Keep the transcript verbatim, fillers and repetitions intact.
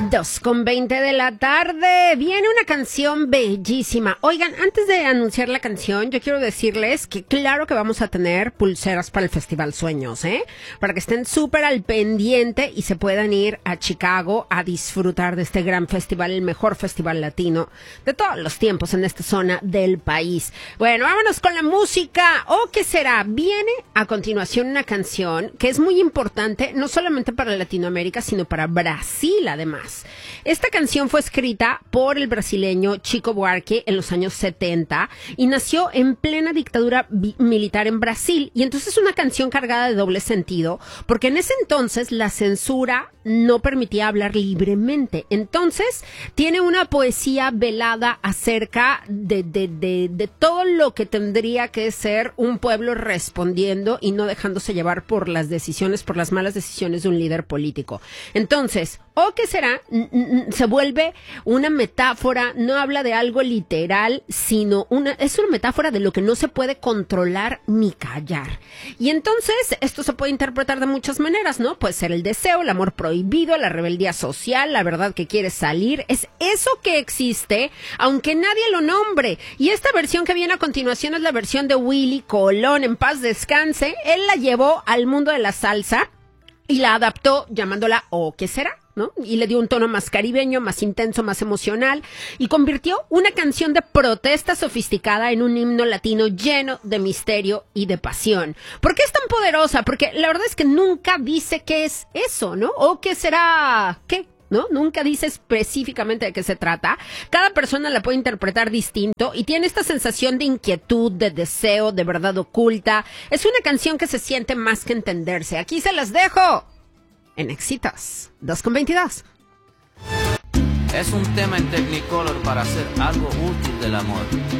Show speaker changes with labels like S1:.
S1: Dos con veinte de la tarde. Viene una canción bellísima. Oigan, antes de anunciar la canción, yo quiero decirles que claro que vamos a tener pulseras para el Festival Sueños, ¿eh? Para que estén súper al pendiente y se puedan ir a Chicago a disfrutar de este gran festival, el mejor festival latino de todos los tiempos en esta zona del país. Bueno, vámonos con la música. ¿O qué será? Viene a continuación una canción que es muy importante, no solamente para Latinoamérica, sino para Brasil, además. Esta canción fue escrita por el brasileño Chico Buarque en los años setenta y nació en plena dictadura bi- militar en Brasil. Y entonces es una canción cargada de doble sentido, porque en ese entonces la censura no permitía hablar libremente. Entonces tiene una poesía velada acerca de, de, de, de todo lo que tendría que ser un pueblo respondiendo y no dejándose llevar por las decisiones, por las malas decisiones de un líder político. Entonces, ¿o qué será? Se vuelve una metáfora, no habla de algo literal, sino una, es una metáfora de lo que no se puede controlar ni callar. Y entonces esto se puede interpretar de muchas maneras, ¿no? Puede ser el deseo, el amor prohibido, la rebeldía social, la verdad que quiere salir. Es eso que existe, aunque nadie lo nombre. Y esta versión que viene a continuación es la versión de Willy Colón, en paz descanse. Él la llevó al mundo de la salsa y la adaptó llamándola ¿O qué será? ¿No? Y le dio un tono más caribeño, más intenso, más emocional, y convirtió una canción de protesta sofisticada en un himno latino lleno de misterio y de pasión. ¿Por qué es tan poderosa? Porque la verdad es que nunca dice qué es eso, ¿no? ¿O qué será? ¿Qué? ¿No? Nunca dice específicamente de qué se trata. Cada persona la puede interpretar distinto y tiene esta sensación de inquietud, de deseo, de verdad oculta. Es una canción que se siente más que entenderse. Aquí se las dejo en Éxitos dos con veintidós.
S2: Es un tema en Technicolor para hacer algo útil del amor.